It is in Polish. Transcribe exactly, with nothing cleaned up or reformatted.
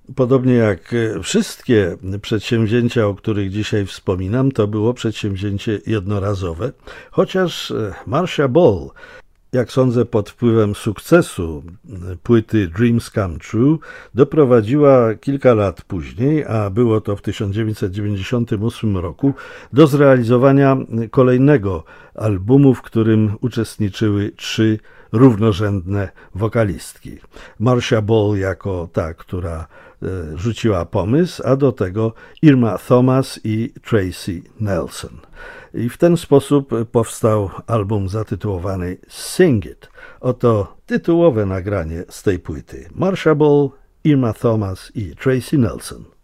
Podobnie jak wszystkie przedsięwzięcia, o których dzisiaj wspominam, to było przedsięwzięcie jednorazowe, chociaż Marcia Ball, jak sądzę, pod wpływem sukcesu płyty Dreams Come True, doprowadziła kilka lat później, a było to w tysiąc dziewięćset dziewięćdziesiątym ósmym roku, do zrealizowania kolejnego albumu, w którym uczestniczyły trzy równorzędne wokalistki. Marcia Ball jako ta, która rzuciła pomysł, a do tego Irma Thomas i Tracy Nelson. I w ten sposób powstał album zatytułowany Sing It. Oto tytułowe nagranie z tej płyty. Marcia Ball, Irma Thomas i Tracy Nelson.